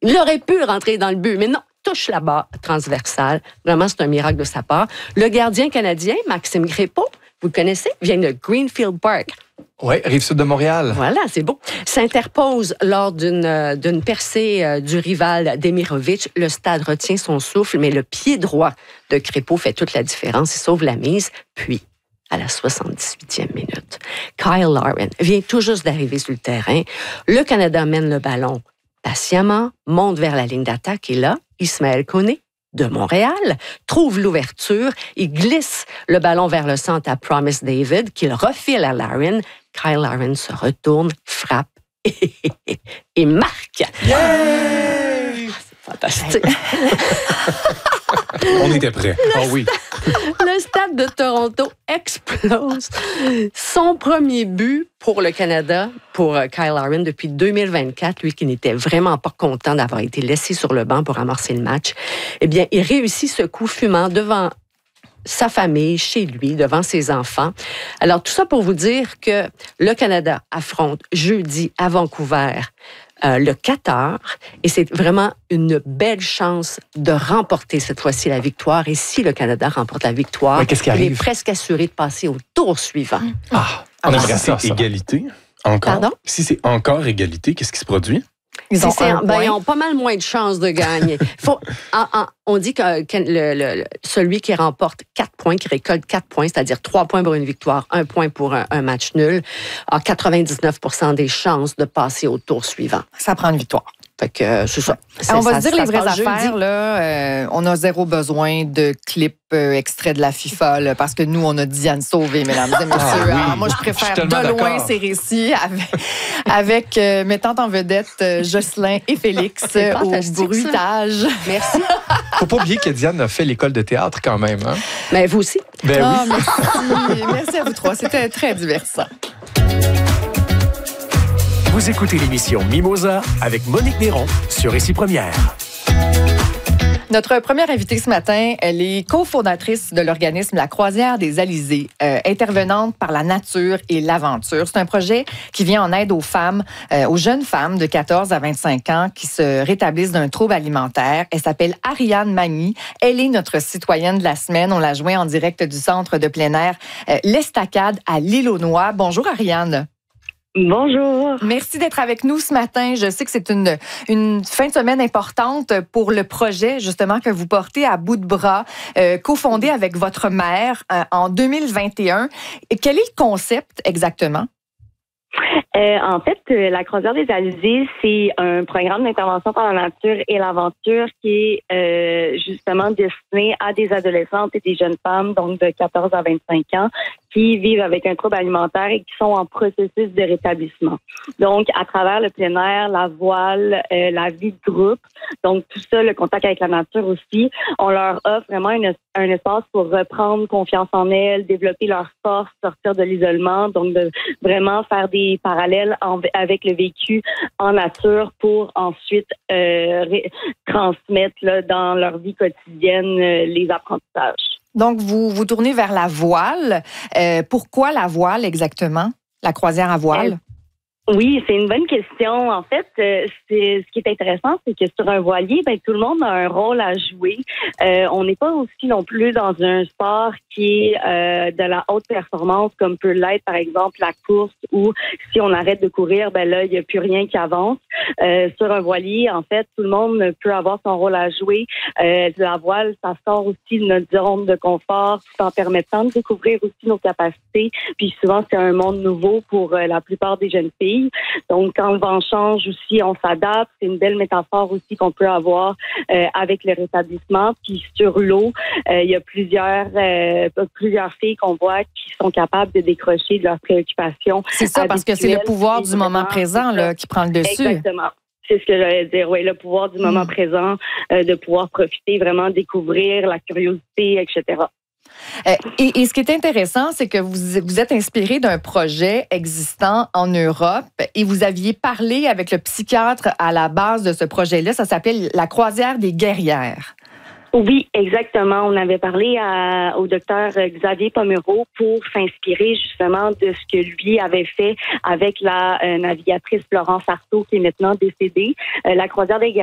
Il aurait pu rentrer dans le but, mais non, touche la barre transversale. Vraiment, c'est un miracle de sa part. Le gardien canadien, Maxime Crépeau, vous le connaissez, vient de Greenfield Park. Oui, Rive-Sud de Montréal. Voilà, c'est beau. S'interpose lors d'une percée du rival Demirovic. Le stade retient son souffle, mais le pied droit de Crépeau fait toute la différence. Il sauve la mise. Puis, à la 78e minute, Kyle Larin vient tout juste d'arriver sur le terrain. Le Canada mène le ballon patiemment, monte vers la ligne d'attaque. Et là, Ismaël Koné, de Montréal, trouve l'ouverture. Il glisse le ballon vers le centre à Promise David, qu'il refile à Larin. Kyle Larin se retourne, frappe et marque. Yay! C'est fantastique. On était prêts. Oui. Le stade de Toronto explose. Son premier but pour le Canada, pour Kyle Larin, depuis 2024, lui qui n'était vraiment pas content d'avoir été laissé sur le banc pour amorcer le match, eh bien, il réussit ce coup fumant devant sa famille, chez lui, devant ses enfants. Alors, tout ça pour vous dire que le Canada affronte jeudi à Vancouver le Qatar, et c'est vraiment une belle chance de remporter cette fois-ci la victoire. Et si le Canada remporte la victoire, qu'est-ce qui arrive? Il est presque assuré de passer au tour suivant. On aimerait c'est ça. égalité. Encore. Pardon? Si c'est encore égalité, qu'est-ce qui se produit? Ils ont pas mal moins de chances de gagner. On dit que celui qui remporte 4 points, qui récolte 4 points, c'est-à-dire 3 points pour une victoire, 1 point pour un match nul, a 99% des chances de passer au tour suivant. Ça prend une victoire. Fait que c'est ça. On va se dire les vraies passe affaires. jeudi. Là, on a zéro besoin de clips extraits de la FIFA là, parce que nous, on a Diane Sauvé, mesdames et messieurs. oui. Alors, moi, je préfère de loin ces récits avec mettant en vedette Jocelyn et Félix C'est au fantastique, bruitage. Merci. Faut pas oublier que Diane a fait l'école de théâtre quand même. Hein? Mais vous aussi. Ben Ah, oui. merci. Merci à vous trois. C'était très divertissant. Vous écoutez l'émission Mimosa avec Monique Néron sur Ici Première. Notre première invitée ce matin, elle est cofondatrice de l'organisme La Croisière des Alizés, intervenante par la nature et l'aventure. C'est un projet qui vient en aide aux femmes, aux jeunes femmes de 14 à 25 ans qui se rétablissent d'un trouble alimentaire. Elle s'appelle Ariane Magny. Elle est notre citoyenne de la semaine. On l'a joint en direct du centre de plein air L'Estacade à l'Île-aux-Noix. Bonjour Ariane. Bonjour. Merci d'être avec nous ce matin. Je sais que c'est une fin de semaine importante pour le projet, justement, que vous portez à bout de bras, cofondé avec votre mère en 2021. Quel est le concept exactement? En fait, la Croisière des Alizés, c'est un programme d'intervention par la nature et l'aventure qui est justement destiné à des adolescentes et des jeunes femmes, donc de 14 à 25 ans, qui vivent avec un trouble alimentaire et qui sont en processus de rétablissement. Donc, à travers le plein air, la voile, la vie de groupe, donc tout ça, le contact avec la nature aussi, on leur offre vraiment un espace pour reprendre confiance en elles, développer leur force, sortir de l'isolement, donc de vraiment faire des parallèles avec le vécu en nature pour ensuite transmettre là, dans leur vie quotidienne les apprentissages. Donc, vous tournez vers la voile. Pourquoi la voile exactement? La croisière à voile? Oui, c'est une bonne question. En fait, ce qui est intéressant, c'est que sur un voilier, tout le monde a un rôle à jouer. On n'est pas aussi non plus dans un sport qui est de la haute performance, comme peut l'être, par exemple, la course, où si on arrête de courir, là, il n'y a plus rien qui avance. Sur un voilier, en fait, tout le monde peut avoir son rôle à jouer. La voile, ça sort aussi de notre zone de confort, tout en permettant de découvrir aussi nos capacités. Puis souvent, c'est un monde nouveau pour la plupart des jeunes filles. Donc, quand le vent change aussi, on s'adapte. C'est une belle métaphore aussi qu'on peut avoir avec le rétablissement. Puis sur l'eau, il y a plusieurs filles qu'on voit qui sont capables de décrocher de leurs préoccupations. C'est ça, parce que c'est le pouvoir du moment présent là, qui prend le dessus. Exactement. C'est ce que j'allais dire, oui, le pouvoir du moment présent, de pouvoir profiter, vraiment découvrir la curiosité, etc. Et ce qui est intéressant, c'est que vous êtes inspiré d'un projet existant en Europe et vous aviez parlé avec le psychiatre à la base de ce projet-là. Ça s'appelle La Croisière des guerrières. Oui, exactement. On avait parlé au docteur Xavier Pomereau pour s'inspirer justement de ce que lui avait fait avec la navigatrice Florence Artaud, qui est maintenant décédée. La Croisière des